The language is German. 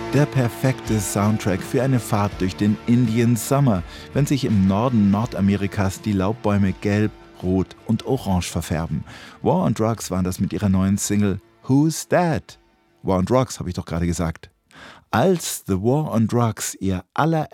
Der perfekte Soundtrack für eine Fahrt durch den Indian Summer, wenn sich im Norden Nordamerikas die Laubbäume gelb, rot und orange verfärben. War on Drugs waren das mit ihrer neuen Single Who's That? War on Drugs, habe ich doch gerade gesagt. Als The War on Drugs ihr